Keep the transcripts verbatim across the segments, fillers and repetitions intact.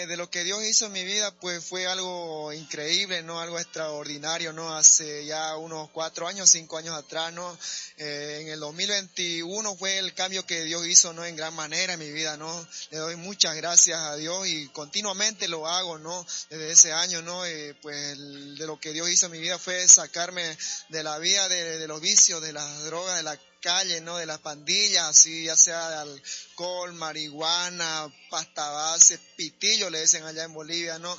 De lo que Dios hizo en mi vida, pues fue algo increíble, ¿no? Algo extraordinario, ¿no? Hace ya unos cuatro años, cinco años atrás, ¿no? Eh, en el dos mil veintiuno fue el cambio que Dios hizo, ¿no? En gran manera en mi vida, ¿no? Le doy muchas gracias a Dios y continuamente lo hago, ¿no? Desde ese año, ¿no? Eh, pues el, de lo que Dios hizo en mi vida fue sacarme de la vida de, de los vicios, de las drogas, de la calle, ¿no? De las pandillas, así, ya sea de alcohol, marihuana, pasta base, pitillo, le dicen allá en Bolivia, ¿no?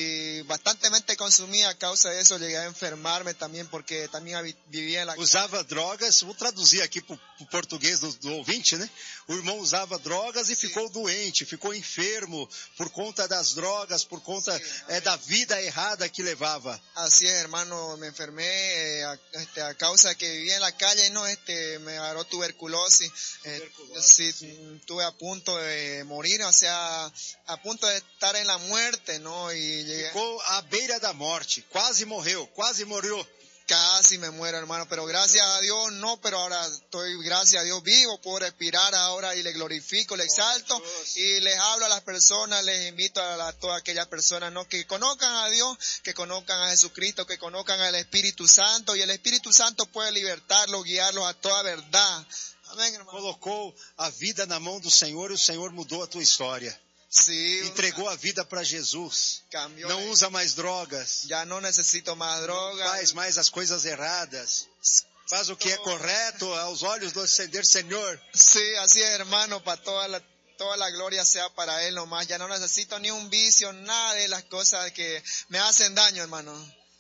Y bastantemente consumí, a causa de eso llegué a enfermarme también, porque también vivia na... Usava drogas, vou traduzir aqui para o português do, do ouvinte, né? O irmão usava drogas e Sim. ficou doente, ficou enfermo por conta das drogas, por conta é, da vida errada que levava. Así es, hermano, me enfermé eh, a, este, a causa de que vivía en la calle, ¿no? Este, me agarró tuberculosis, tuberculosis eh, sí, sí. Estuve a punto de morir, o sea, a punto de estar en la muerte, ¿no? Y llegué... Ficou à beira da morte, quase morreu, quase morreu. Casi me muero, hermano, pero gracias a Dios no, pero ahora estoy, gracias a Dios, vivo, puedo respirar ahora y le glorifico, le exalto y les hablo a las personas, les invito a, la, a todas aquellas personas, ¿no? Que conozcan a Dios, que conozcan a Jesucristo, que conozcan al Espíritu Santo, y el Espíritu Santo puede libertarlos, guiarlos a toda verdad. Amén, hermano. Colocou a vida na mão do Senhor e o Senhor mudou a tua história. Sim, entregou a vida para Jesus. Cambiou, não usa mais drogas. Já não necessito mais drogas. Faz mais as coisas erradas. Faz o que é correto aos olhos do Senhor. Sí, así es, hermano, para toda la toda la gloria sea para él nomás. Ya no necesito ni un vicio, nada de las cosas que me hacen daño, hermano.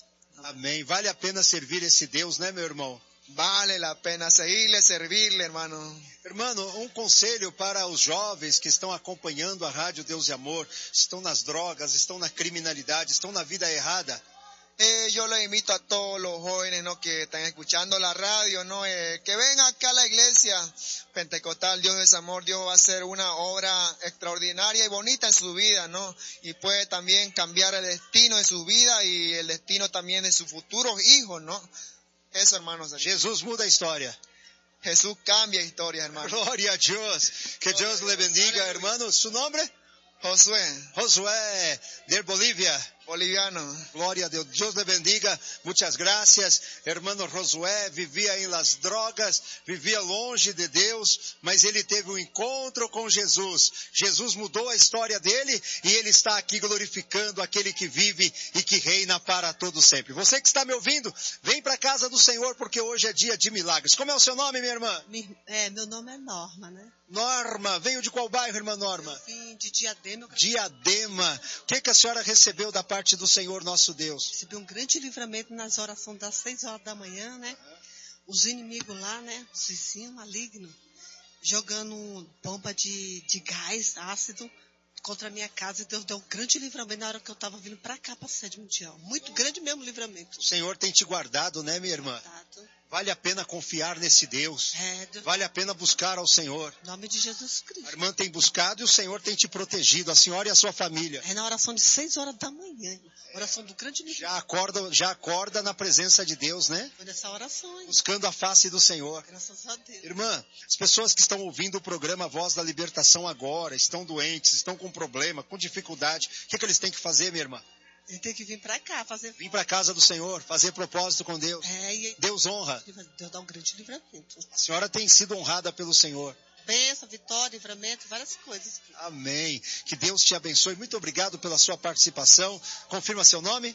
Amém. Vale a pena servir esse Deus, né, meu irmão? Vale la pena seguirle, servirle, hermano. Hermano, um conselho para os jovens que estão acompanhando a Rádio Deus e Amor, estão nas drogas, estão na criminalidade, estão na vida errada. Eh, yo le invito a todos los jóvenes, ¿no? Que están escuchando la radio, ¿no? Eh, que vengan acá a la iglesia pentecostal. Dios es amor. Dios va a hacer una obra extraordinaria y bonita en su vida, ¿no? Y puede también cambiar el destino de su vida y el destino también de sus futuros hijos, ¿no? Eso, hermanos. Jesus muda a história. Jesús cambia historia, hermano. Glória a Deus. Que Deus le bendiga, hermano. Su nombre? Josué. Josué, de Bolívia. Boliviano. Glória a Deus. Deus le bendiga. Muitas graças. Hermano Josué vivia em las drogas, vivia longe de Deus, mas ele teve um encontro com Jesus. Jesus mudou a história dele e ele está aqui glorificando aquele que vive e que reina para todo sempre. Você que está me ouvindo, vem para a casa do Senhor, porque hoje é dia de milagres. Como é o seu nome, minha irmã? É, meu nome é Norma, né? Norma. Veio de qual bairro, irmã Norma? Eu vim de Diadema. Diadema. O que, que a senhora recebeu da parte do Senhor nosso Deus? Recebi um grande livramento nas orações das seis horas da manhã, né? Os inimigos lá, né? Os vizinhos malignos, jogando bomba de, de gás ácido contra a minha casa, e Deus deu um grande livramento na hora que eu estava vindo para cá, para a sede mundial. Muito grande mesmo livramento. O Senhor tem te guardado, né, minha irmã? Guardado. Vale a pena confiar nesse Deus. É, Deus... Vale a pena buscar ao Senhor. Em nome de Jesus Cristo. A irmã tem buscado e o Senhor tem te protegido, a senhora e a sua família. É na oração de seis horas da manhã. Oração do grande livramento. Já acorda, já acorda na presença de Deus, né? Foi nessa oração, hein? Buscando a face do Senhor. Graças a Deus. Irmã, as pessoas que estão ouvindo o programa Voz da Libertação agora, estão doentes, estão com problema, com dificuldade, o que, que eles têm que fazer, minha irmã? Ele tem que vir para cá, fazer... Vir para a casa do Senhor, fazer propósito com Deus. É, e... Deus honra. Deus dá um grande livramento. A senhora tem sido honrada pelo Senhor. Bênção, vitória, livramento, várias coisas. Amém. Que Deus te abençoe. Muito obrigado pela sua participação. Confirma seu nome?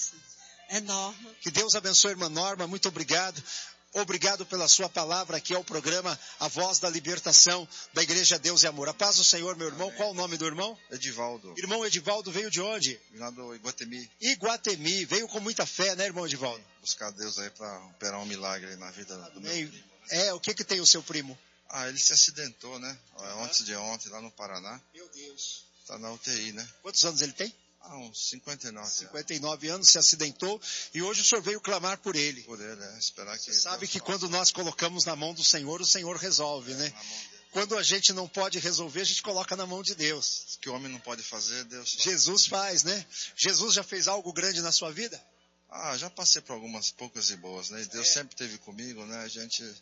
É Norma. Que Deus abençoe a irmã Norma. Muito obrigado. Obrigado pela sua palavra aqui ao programa A Voz da Libertação da Igreja Deus e Amor. A paz do Senhor, meu irmão. Amém. Qual o nome do irmão? Edivaldo. Irmão Edivaldo veio de onde? Lá do Iguatemi. Iguatemi. Veio com muita fé, né, irmão Edivaldo? Buscar Deus aí para operar um milagre na vida do meu primo. É, o que que tem o seu primo? Ah, ele se acidentou, né? Uhum. Antes de ontem, lá no Paraná. Meu Deus. Tá na U T I, né? Quantos anos ele tem? Ah, uns cinquenta e nove. cinquenta e nove anos, se acidentou e hoje o senhor veio clamar por ele. Por ele, é. Esperar que... Você sabe que quando nós colocamos na mão do Senhor, o Senhor resolve, é, né? Quando a gente não pode resolver, a gente coloca na mão de Deus. O que o homem não pode fazer, Deus faz. Jesus faz, né? Jesus já fez algo grande na sua vida? Ah, já passei por algumas poucas e boas, né? Deus é. sempre esteve comigo, né? A gente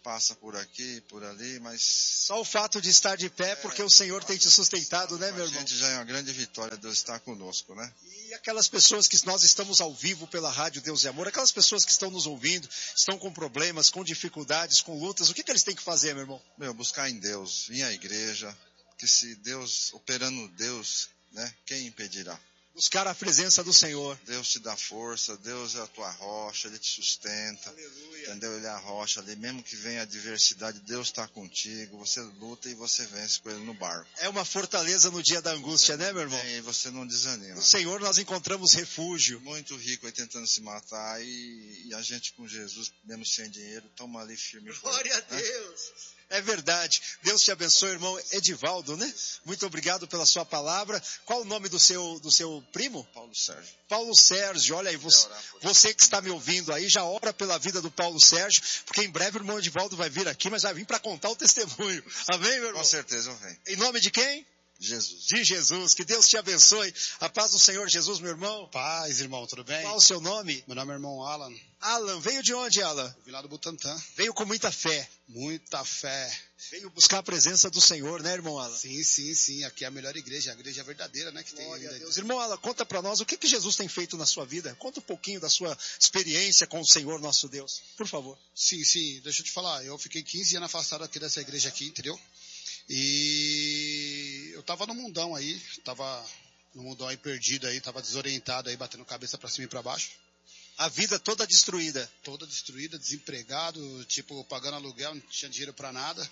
passa por aqui, por ali, mas Só o fato de estar de pé, porque o Senhor tem te sustentado, né, meu a irmão? gente já é uma grande vitória, Deus está conosco, né? E aquelas pessoas que nós estamos ao vivo pela Rádio Deus e Amor, aquelas pessoas que estão nos ouvindo, estão com problemas, com dificuldades, com lutas, o que, que eles têm que fazer, meu irmão? Meu, buscar em Deus, vir à igreja, que se Deus, operando Deus, né, quem impedirá? Buscar a presença do Senhor. Deus te dá força, Deus é a tua rocha, Ele te sustenta, Aleluia. entendeu? Ele é a rocha ali, mesmo que venha a adversidade, Deus está contigo, você luta e você vence com Ele no barco. É uma fortaleza no dia da angústia, né, meu irmão? E aí você não desanima. No Senhor nós encontramos refúgio. Muito rico aí tentando se matar e, e a gente com Jesus, mesmo sem dinheiro, toma ali firme. e forte, Glória a né? Deus. É verdade. Deus te abençoe, irmão Edivaldo, né? Muito obrigado pela sua palavra. Qual o nome do seu, do seu primo? Paulo Sérgio. Paulo Sérgio. Olha aí, você, você que está me ouvindo aí, já ora pela vida do Paulo Sérgio, porque em breve o irmão Edivaldo vai vir aqui, mas vai vir para contar o testemunho. Amém, meu irmão? Com certeza eu venho. Em nome de quem? Jesus. De Jesus. Que Deus te abençoe. A paz do Senhor Jesus, meu irmão. Paz, irmão, tudo bem? Qual o seu nome? Meu nome é irmão Alan, eu Alan. Veio de onde, Alan? vim lá do Butantã. Veio com muita fé. Muita fé. Veio buscar a presença do Senhor, né, irmão Alan? Sim, sim, sim, aqui é a melhor igreja, a igreja verdadeira, né? Que tem Glória a ainda. Deus. Irmão Alan, conta pra nós o que, que Jesus tem feito na sua vida. Conta um pouquinho da sua experiência com o Senhor nosso Deus, por favor. Sim, sim, deixa eu te falar, eu fiquei quinze anos afastado aqui dessa igreja aqui, entendeu? E eu tava no mundão aí, tava no mundão aí perdido aí, tava desorientado aí, batendo cabeça pra cima e pra baixo. A vida toda destruída. Toda destruída, desempregado, tipo, pagando aluguel, não tinha dinheiro pra nada.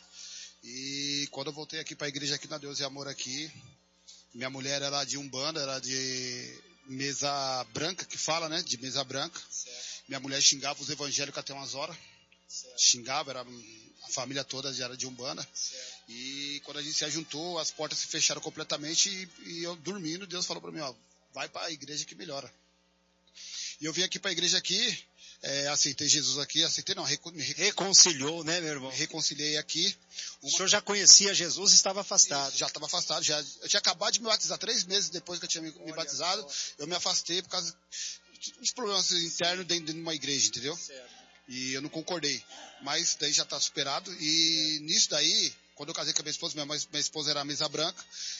E quando eu voltei aqui pra igreja aqui na Deus e Amor aqui, minha mulher era de Umbanda, era de mesa branca, que fala, né? De mesa branca. Certo. Minha mulher xingava os evangélicos até umas horas. Certo. Xingava, era, a família toda já era de Umbanda. Certo. E quando a gente se ajuntou, as portas se fecharam completamente e, e eu dormindo, Deus falou pra mim, ó, vai pra igreja que melhora. E eu vim aqui pra igreja aqui, é, aceitei Jesus aqui, aceitei não, recon, me recon, Reconciliou, né, meu irmão? reconciliei aqui. O senhor já conhecia Jesus e estava afastado. Já estava afastado, já, eu tinha acabado de me batizar, três meses depois que eu tinha me, me batizado, eu me afastei por causa dos problemas internos dentro de uma igreja, entendeu? Certo. E eu não concordei, mas daí já está superado, e nisso daí, quando eu casei com a minha esposa, minha, minha esposa era a mesa branca,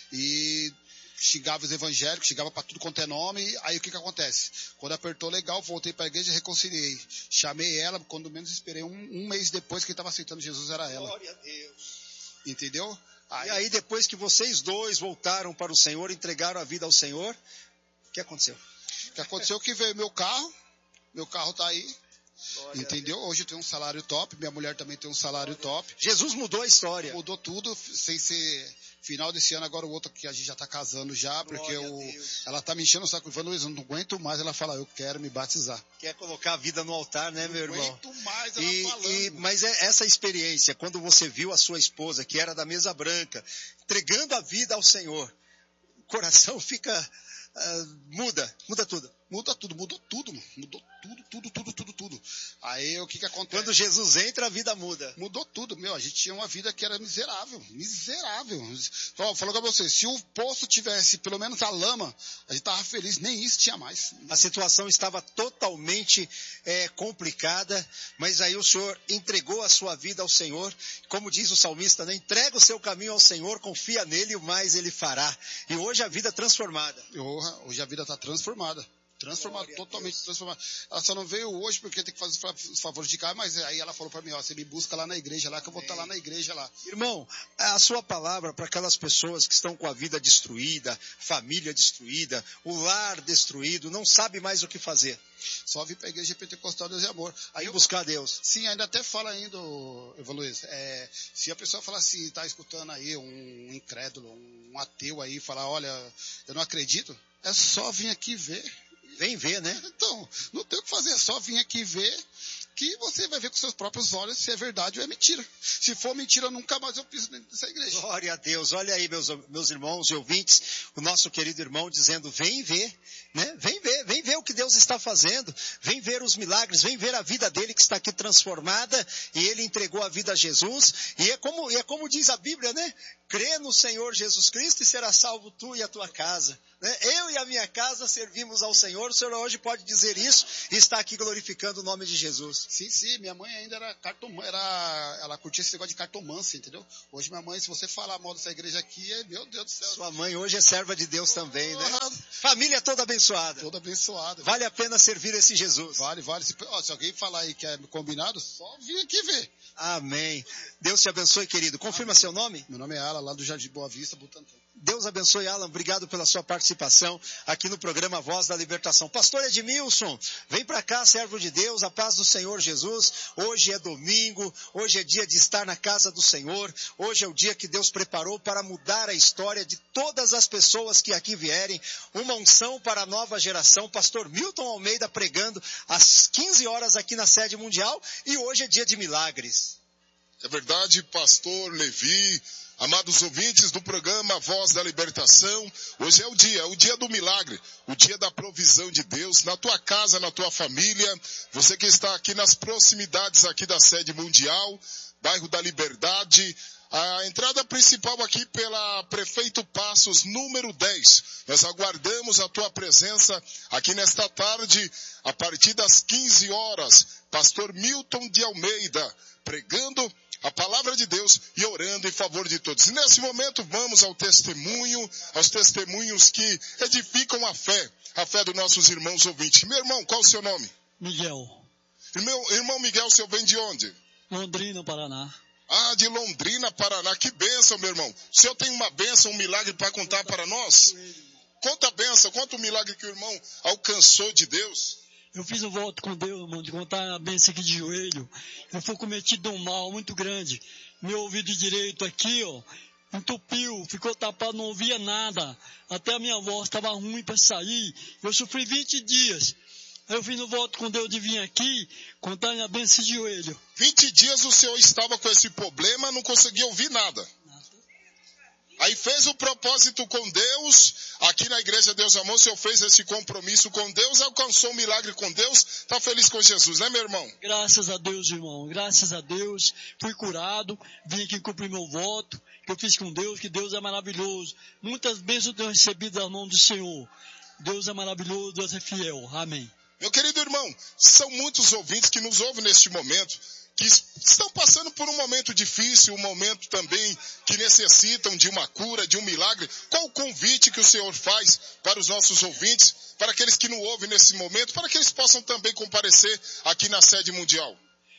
e xingava os evangélicos, xingava para tudo quanto é nome, aí o que que acontece? Quando apertou legal, voltei para a igreja e reconciliei. Chamei ela, quando menos esperei, um, um mês depois, quem estava aceitando Jesus era ela. Glória a Deus. Entendeu? Aí, e aí, depois que vocês dois voltaram para o Senhor, entregaram a vida ao Senhor, o que aconteceu? O que aconteceu é que veio meu carro, meu carro tá aí, Glória entendeu? Hoje eu tenho um salário top, minha mulher também tem um salário top. Jesus mudou a história. Mudou tudo, sem ser final desse ano, agora o outro que a gente já tá casando já, porque o, ela tá me enchendo o saco, falando, Luiz, eu não aguento mais, ela fala, eu quero me batizar. Quer colocar a vida no altar, né, meu irmão? Não aguento mais ela E, falando. e, mas é essa experiência, quando você viu a sua esposa, que era da mesa branca, entregando a vida ao Senhor, o coração fica, uh, muda, muda tudo. Muda tudo, mudou tudo, mano. Mudou tudo, tudo, tudo, tudo, tudo. Aí o que que acontece? Quando Jesus entra, a vida muda. Mudou tudo, meu. A gente tinha uma vida que era miserável, miserável. Ó, falou com você, se o poço tivesse pelo menos a lama, a gente tava feliz, nem isso tinha mais. A situação estava totalmente é, complicada, mas aí o Senhor entregou a sua vida ao Senhor. Como diz o salmista, né? Entrega o seu caminho ao Senhor, confia nele e o mais ele fará. E hoje a vida é transformada. Hoje a vida está transformada. Transformada, totalmente transformada. Ela só não veio hoje porque tem que fazer os favores de casa, mas aí ela falou para mim, ó, você me busca lá na igreja, lá que eu vou estar lá na igreja lá. Irmão, a sua palavra para aquelas pessoas que estão com a vida destruída, família destruída, o lar destruído, não sabe mais o que fazer. Só vim para a igreja pentecostal Deus e Amor. Aí buscar Deus. Sim, ainda até fala ainda, Evan Luiz, é, se a pessoa falar assim, tá escutando aí um incrédulo, um ateu aí, falar, olha, eu não acredito, é só vir aqui ver. Vem ver, né? Então, não tem o que fazer, é só vir aqui ver, que você vai ver com seus próprios olhos se é verdade ou é mentira. Se for mentira, nunca mais eu piso dentro dessa igreja. Glória a Deus. Olha aí, meus, meus irmãos e ouvintes, o nosso querido irmão dizendo, vem ver, né? Vem ver, vem ver o que Deus está fazendo, vem ver os milagres, vem ver a vida dele que está aqui transformada, e ele entregou a vida a Jesus, e é como, e é como diz a Bíblia, né? crê no Senhor Jesus Cristo e será salvo tu e a tua casa. Né? Eu e a minha casa servimos ao Senhor. O Senhor hoje pode dizer isso e está aqui glorificando o nome de Jesus. Sim, sim, minha mãe ainda era cartomante, era, ela curtia esse negócio de cartomância, entendeu? Hoje minha mãe, se você falar mal dessa igreja aqui, é, meu Deus do céu. Sua mãe hoje é serva de Deus também, né? Família toda abençoada. Toda abençoada. Vale a pena servir esse Jesus. Vale, vale. Se, ó, se alguém falar aí que é combinado, só vir aqui ver. Amém. Deus te abençoe, querido. Confirma Amém. Seu nome? Meu nome é Alan, lá do Jardim Boa Vista, Butantã. Deus abençoe, Alan. Obrigado pela sua participação aqui no programa Voz da Libertação. Pastor Edmilson, vem para cá, servo de Deus, a paz do Senhor Jesus. Hoje é domingo, hoje é dia de estar na casa do Senhor. Hoje é o dia que Deus preparou para mudar a história de todas as pessoas que aqui vierem. Uma unção para a nova geração. Pastor Milton Almeida pregando às quinze horas aqui na sede mundial. E hoje é dia de milagres. É verdade, pastor Levi, amados ouvintes do programa Voz da Libertação, hoje é o dia, é o dia do milagre, o dia da provisão de Deus, na tua casa, na tua família, você que está aqui nas proximidades aqui da sede mundial, bairro da Liberdade, a entrada principal aqui pela Prefeito Passos, número dez. Nós aguardamos a tua presença aqui nesta tarde, a partir das quinze horas, pastor Milton de Almeida, pregando a palavra de Deus e orando em favor de todos. E nesse momento vamos ao testemunho, aos testemunhos que edificam a fé, a fé dos nossos irmãos ouvintes. Meu irmão, qual o seu nome? Miguel. Meu irmão Miguel, o senhor vem de onde? Londrina, Paraná. Ah, de Londrina, Paraná. Que bênção, meu irmão. O senhor tem uma bênção, um milagre para contar para nós? Conta a bênção, conta o milagre que o irmão alcançou de Deus. Eu fiz um voto com Deus, irmão, de contar a bênção aqui de joelho. Eu fui cometido um mal muito grande. Meu ouvido direito aqui, ó, entupiu, ficou tapado, não ouvia nada. Até a minha voz estava ruim para sair. Eu sofri vinte dias. Aí eu fiz um voto com Deus de vir aqui, contar a bênção de joelho. vinte dias o senhor estava com esse problema, não conseguia ouvir nada. Aí fez o propósito com Deus, aqui na Igreja Deus Amor, o senhor fez esse compromisso com Deus, alcançou um milagre com Deus, está feliz com Jesus, né, meu irmão? Graças a Deus, irmão, graças a Deus, fui curado, vim aqui cumprir meu voto, que eu fiz com Deus, que Deus é maravilhoso. Muitas bênçãos eu tenho recebido das mãos do Senhor. Deus é maravilhoso, Deus é fiel, amém. Meu querido irmão, são muitos ouvintes que nos ouvem neste momento, que estão passando por um momento difícil, um momento também que necessitam de uma cura, de um milagre. Qual o convite que o Senhor faz para os nossos ouvintes, para aqueles que não ouvem nesse momento, para que eles possam também comparecer aqui na sede mundial?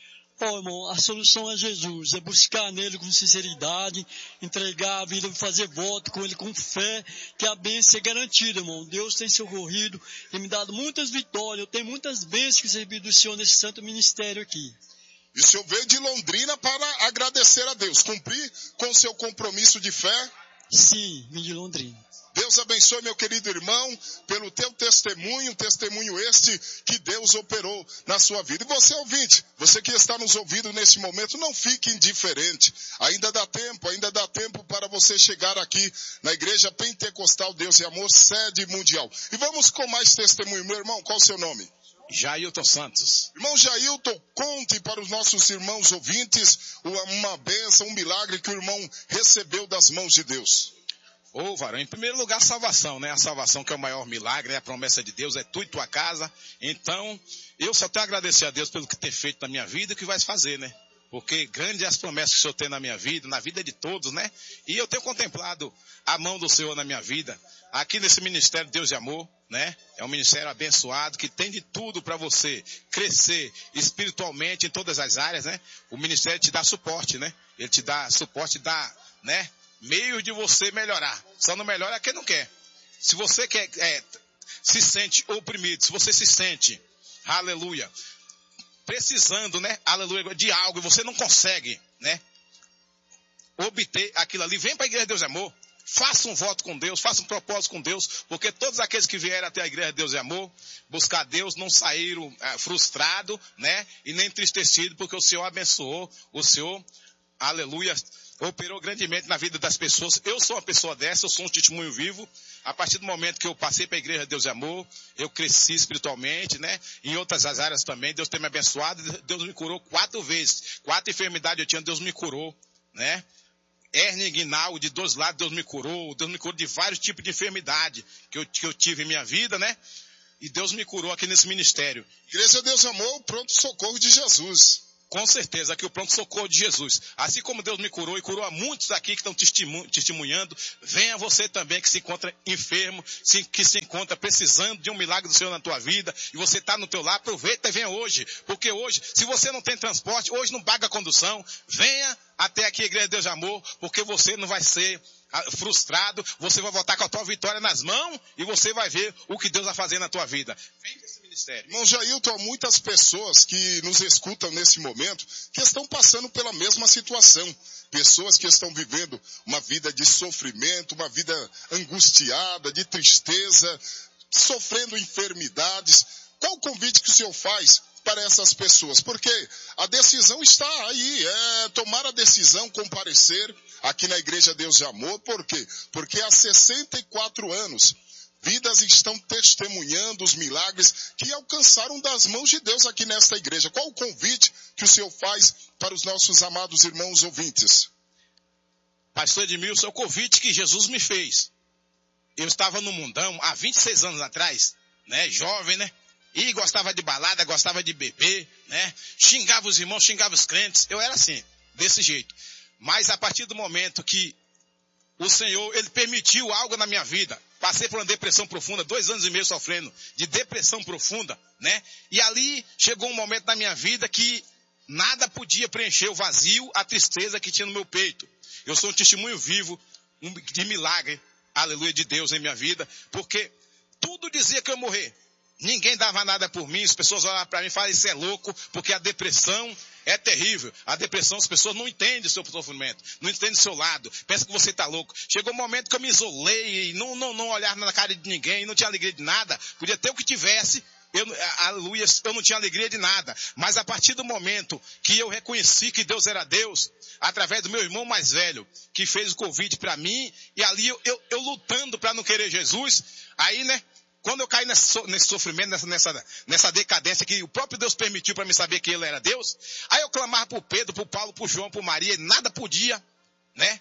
Ó, irmão, a solução é Jesus, é buscar nele com sinceridade, entregar a vida, fazer voto com ele com fé, que a bênção é garantida, irmão. Deus tem socorrido e me dado muitas vitórias, eu tenho muitas bênçãos que recebi do Senhor nesse santo ministério aqui. E o senhor veio de Londrina para agradecer a Deus, cumprir com o seu compromisso de fé? Sim, vim de Londrina. Deus abençoe, meu querido irmão, pelo teu testemunho, testemunho este que Deus operou na sua vida. E você, ouvinte, você que está nos ouvindo nesse momento, não fique indiferente. Ainda dá tempo, ainda dá tempo para você chegar aqui na Igreja Pentecostal Deus e Amor, sede mundial. E vamos com mais testemunho. Meu irmão, qual o seu nome? Jailton Santos. Irmão Jailton, conte para os nossos irmãos ouvintes uma bênção, um milagre que o irmão recebeu das mãos de Deus. Ô, oh, varão, em primeiro lugar, a salvação, né? A salvação que é o maior milagre, é a promessa de Deus, é tu e tua casa. Então, eu só tenho a agradecer a Deus pelo que tem feito na minha vida e o que vai fazer, né? Porque grande é as promessas que o Senhor tem na minha vida, na vida de todos, né? E eu tenho contemplado a mão do Senhor na minha vida. Aqui nesse Ministério Deus de Amor, né? É um ministério abençoado que tem de tudo para você crescer espiritualmente em todas as áreas, né? O ministério te dá suporte, né? Ele te dá suporte, dá, né? Meios de você melhorar. Só não melhora quem não quer. Se você quer, é, se sente oprimido, se você se sente, aleluia, precisando, né, aleluia, de algo e você não consegue, né, obter aquilo ali, vem para a Igreja de Deus e Amor, faça um voto com Deus, faça um propósito com Deus, porque todos aqueles que vieram até a Igreja de Deus e Amor, buscar Deus, não saíram é, frustrados, né, e nem entristecidos, porque o Senhor abençoou, o Senhor, aleluia, operou grandemente na vida das pessoas. Eu sou uma pessoa dessa, eu sou um testemunho vivo. A partir do momento que eu passei para a Igreja de Deus e Amor, eu cresci espiritualmente, né? Em outras áreas também, Deus tem me abençoado. Deus me curou quatro vezes. Quatro enfermidades eu tinha, Deus me curou, né? hérnia inguinal de dois lados, Deus me curou. Deus me curou de vários tipos de enfermidade que eu, que eu tive em minha vida, né? E Deus me curou aqui nesse ministério. Igreja Deus Amor, o pronto-socorro de Jesus. Com certeza, aqui o pronto-socorro de Jesus. Assim como Deus me curou e curou a muitos aqui que estão testimu- testemunhando, venha você também que se encontra enfermo, se, que se encontra precisando de um milagre do Senhor na tua vida, e você está no teu lar, aproveita e venha hoje. Porque hoje, se você não tem transporte, hoje não paga condução, venha até aqui a Igreja Deus de Amor, porque você não vai ser frustrado, você vai voltar com a tua vitória nas mãos e você vai ver o que Deus vai fazer na tua vida. Vem desse ministério. Irmão Jailton, há muitas pessoas que nos escutam nesse momento que estão passando pela mesma situação. Pessoas que estão vivendo uma vida de sofrimento, uma vida angustiada, de tristeza, sofrendo enfermidades. Qual o convite que o Senhor faz para essas pessoas? Porque a decisão está aí, é tomar a decisão, comparecer aqui na Igreja Deus de Amor. Por quê? Porque há sessenta e quatro anos, vidas estão testemunhando os milagres que alcançaram das mãos de Deus aqui nesta igreja. Qual o convite que o Senhor faz para os nossos amados irmãos ouvintes? Pastor Edmilson, é o convite que Jesus me fez. Eu estava no mundão há vinte e seis anos atrás, né, jovem, né? E gostava de balada, gostava de beber, né? Xingava os irmãos, xingava os crentes. Eu era assim, desse jeito. Mas a partir do momento que o Senhor, Ele permitiu algo na minha vida, passei por uma depressão profunda, dois anos e meio sofrendo de depressão profunda, né? E ali chegou um momento na minha vida que nada podia preencher o vazio, a tristeza que tinha no meu peito. Eu sou um testemunho vivo de milagre, aleluia, de Deus em minha vida, porque tudo dizia que eu ia morrer. Ninguém dava nada por mim, as pessoas olhavam para mim e falavam, isso é louco, porque a depressão é terrível. A depressão, as pessoas não entendem o seu sofrimento, não entendem o seu lado, pensam que você está louco. Chegou um momento que eu me isolei, e não, não, não olhava na cara de ninguém, não tinha alegria de nada, podia ter o que tivesse, eu, aleluia, eu não tinha alegria de nada. Mas a partir do momento que eu reconheci que Deus era Deus, através do meu irmão mais velho, que fez o convite para mim, e ali eu, eu, eu lutando para não querer Jesus, aí, né, quando eu caí nesse, nesse sofrimento, nessa, nessa, nessa decadência que o próprio Deus permitiu para mim saber que Ele era Deus, aí eu clamava por Pedro, por Paulo, por João, por Maria, e nada podia, né,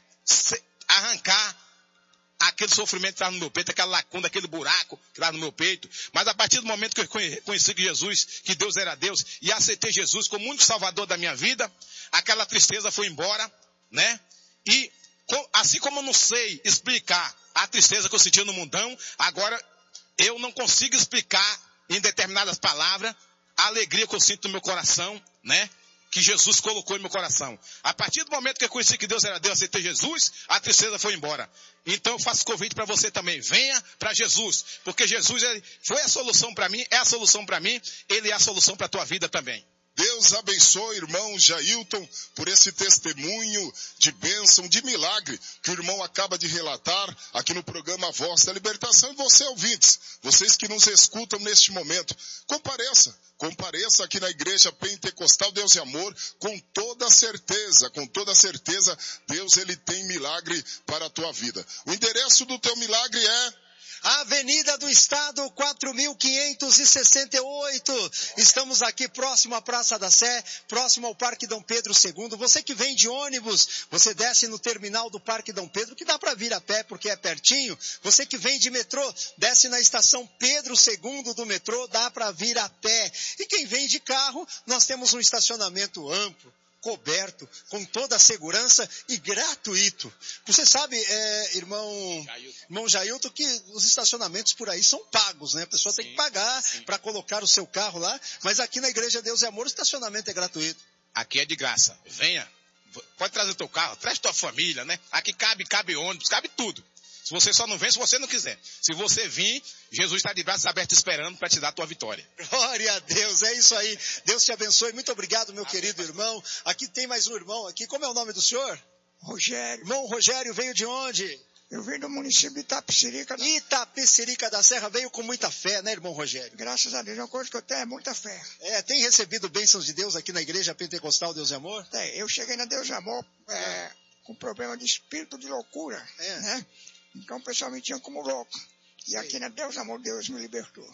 arrancar aquele sofrimento que estava no meu peito, aquela lacuna, aquele buraco que estava no meu peito. Mas a partir do momento que eu conheci que Jesus, que Deus era Deus, e aceitei Jesus como único salvador da minha vida, aquela tristeza foi embora, né, e assim como eu não sei explicar a tristeza que eu sentia no mundão, agora eu não consigo explicar em determinadas palavras a alegria que eu sinto no meu coração, né? Que Jesus colocou em meu coração. A partir do momento que eu conheci que Deus era Deus, aceitei Jesus, a tristeza foi embora. Então eu faço convite para você também. Venha para Jesus. Porque Jesus foi a solução para mim, é a solução para mim, Ele é a solução para a tua vida também. Deus abençoe, irmão Jailton, por esse testemunho de bênção, de milagre, que o irmão acaba de relatar aqui no programa Voz da Libertação. E você, ouvintes, vocês que nos escutam neste momento, compareça, compareça aqui na Igreja Pentecostal Deus e Amor, com toda certeza, com toda certeza, Deus, Ele tem milagre para a tua vida. O endereço do teu milagre é Avenida do Estado, quatro mil quinhentos e sessenta e oito. Estamos aqui próximo à Praça da Sé, próximo ao Parque Dom Pedro segundo. Você que vem de ônibus, você desce no terminal do Parque Dom Pedro, que dá para vir a pé porque é pertinho. Você que vem de metrô, desce na estação Pedro segundo do metrô, dá para vir a pé. E quem vem de carro, nós temos um estacionamento amplo, coberto, com toda a segurança e gratuito. Você sabe, é, irmão, Jailton. irmão Jailton, que os estacionamentos por aí são pagos, né? A pessoa sim, tem que pagar para colocar o seu carro lá, mas aqui na Igreja Deus e Amor o estacionamento é gratuito. Aqui é de graça. Venha, pode trazer o teu carro, traz tua família, né? Aqui cabe, cabe ônibus, cabe tudo. Se você só não vem, se você não quiser. Se você vir, Jesus está de braços abertos esperando para te dar a tua vitória. Glória a Deus, é isso aí. Deus te abençoe. Muito obrigado, meu Amém, querido pastor. irmão. Aqui tem mais um irmão aqui. Como é o nome do senhor? Rogério. Irmão Rogério, veio de onde? Eu venho do município de Itapecerica. Da... Itapecerica da Serra, veio com muita fé, né, irmão Rogério? Graças a Deus, uma coisa que eu tenho é muita fé. É, tem recebido bênçãos de Deus aqui na Igreja Pentecostal Deus e Amor? É, eu cheguei na Deus e Amor é, com problema de espírito de loucura, é. né? Então o pessoal me tinha como louco. E Sim. aqui na Deus Amor, Deus me libertou.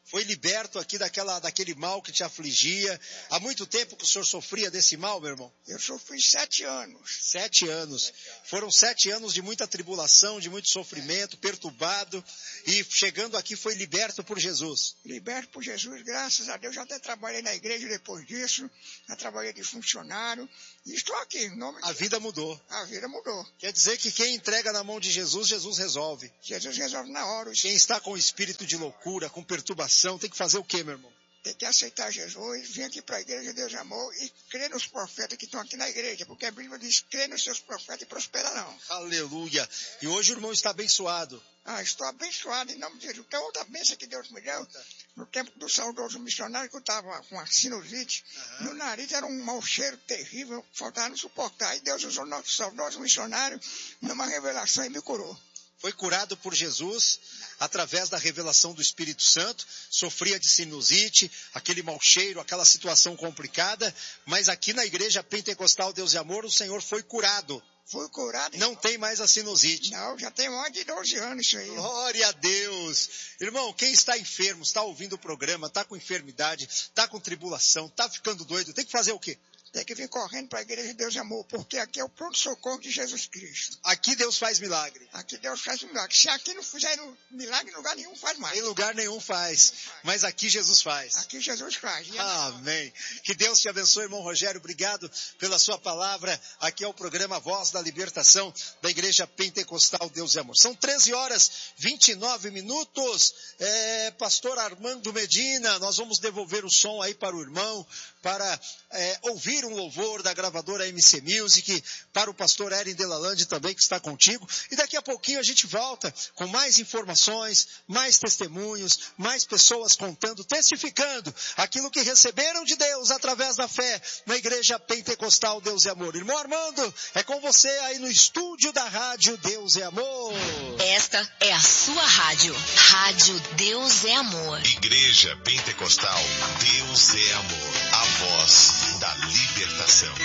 Foi liberto aqui daquela, daquele mal que te afligia. Há muito tempo que o senhor sofria desse mal, meu irmão? Eu sofri sete anos. Sete anos. Foram sete anos de muita tribulação, de muito sofrimento, perturbado. E chegando aqui foi liberto por Jesus. Liberto por Jesus, graças a Deus. Já até trabalhei na igreja depois disso. Já trabalhei de funcionário. E estou aqui, em nome de... A vida mudou. A vida mudou. Quer dizer que quem entrega na mão de Jesus, Jesus resolve. Jesus resolve na hora. Quem está com espírito de loucura, com perturbação, tem que fazer o quê, meu irmão? Tem que aceitar Jesus, vir aqui para a igreja de Deus e Amor e crer nos profetas que estão aqui na igreja, porque a Bíblia diz, crê nos seus profetas e prosperarão. Aleluia. E hoje o irmão está abençoado. Ah, estou abençoado em nome de Jesus. Tem outra bênção que Deus me deu. No tempo do saudoso missionário, que eu estava com a sinusite, uhum. No nariz era um mau cheiro terrível, faltava não suportar. E Deus usou o nosso saudoso missionário numa revelação e me curou. Foi curado por Jesus através da revelação do Espírito Santo, sofria de sinusite, aquele mau cheiro, aquela situação complicada, mas aqui na igreja pentecostal Deus e Amor, o Senhor foi curado. Foi curado. Não tem mais a sinusite. Não, já tem mais de doze anos isso aí. Glória a Deus. Irmão, quem está enfermo, está ouvindo o programa, está com enfermidade, está com tribulação, está ficando doido, tem que fazer o quê? Tem que vir correndo para a igreja de Deus e Amor, porque aqui é o pronto-socorro de Jesus Cristo. Aqui Deus faz milagre. Aqui Deus faz milagre. Se aqui não fizer milagre, em lugar nenhum faz mais. Em lugar nenhum faz, mas aqui Jesus faz. Aqui Jesus faz. Amém. Que Deus te abençoe, irmão Rogério. Obrigado pela sua palavra. Aqui é o programa Voz da Libertação da Igreja Pentecostal Deus e Amor. São treze horas e vinte e nove minutos. É, Pastor Armando Medina, nós vamos devolver o som aí para o irmão, para é, ouvir um louvor da gravadora M C Music, para o pastor Erin Delalande também, que está contigo. E daqui a pouquinho a gente volta com mais informações, mais testemunhos, mais pessoas contando, testificando aquilo que receberam de Deus através da fé na Igreja Pentecostal Deus e Amor. Irmão Armando, é com você aí no estúdio da Rádio Deus é Amor. Esta é a sua rádio, Rádio Deus é Amor. Igreja Pentecostal Deus é Amor, a voz da libertação.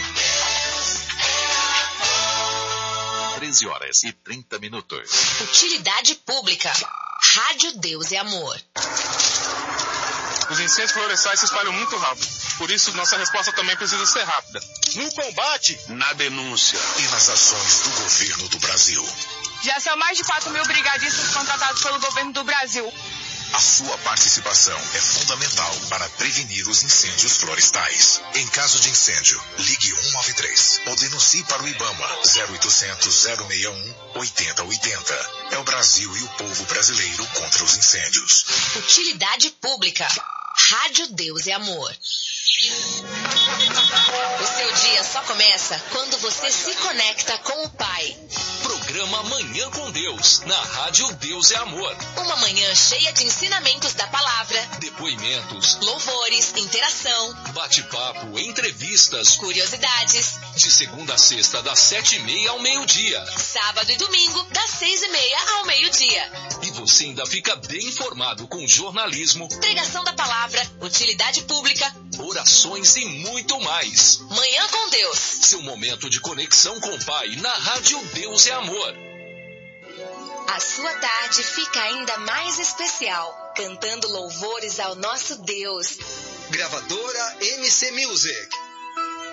treze horas e trinta minutos. Utilidade pública. Rádio Deus é Amor. Os incêndios florestais se espalham muito rápido. Por isso, nossa resposta também precisa ser rápida. No combate, na denúncia e nas ações do governo do Brasil. Já são mais de quatro mil brigadistas contratados pelo governo do Brasil. A sua participação é fundamental para prevenir os incêndios florestais. Em caso de incêndio, ligue um nove três ou denuncie para o IBAMA zero oitocentos, zero seis um, oito zero oito zero. É o Brasil e o povo brasileiro contra os incêndios. Utilidade pública. Rádio Deus é Amor. O seu dia só começa quando você se conecta com o Pai. Programa Manhã com Deus, na Rádio Deus é Amor. Uma manhã cheia de ensinamentos da palavra, depoimentos, louvores, interação, bate-papo, entrevistas, curiosidades. De segunda a sexta, das sete e meia ao meio-dia. Sábado e domingo, das seis e meia ao meio-dia. E você ainda fica bem informado com jornalismo, pregação da palavra, utilidade pública, orações e muito mais. Manhã com Deus. Seu momento de conexão com o Pai na Rádio Deus é Amor. A sua tarde fica ainda mais especial, cantando louvores ao nosso Deus. Gravadora M C Music.